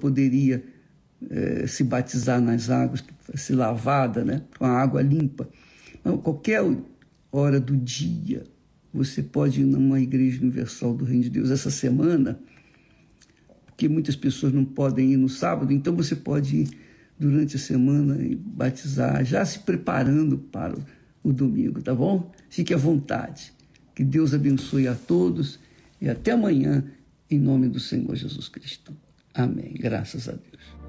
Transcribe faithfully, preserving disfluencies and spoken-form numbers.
poderia eh, se batizar nas águas, se lavada, né, com a água limpa. Mas qualquer hora do dia, você pode ir numa igreja universal do Reino de Deus essa semana, porque muitas pessoas não podem ir no sábado, então você pode ir durante a semana e batizar, já se preparando para o domingo, tá bom? Fique à vontade. Que Deus abençoe a todos e até amanhã, em nome do Senhor Jesus Cristo. Amém. Graças a Deus.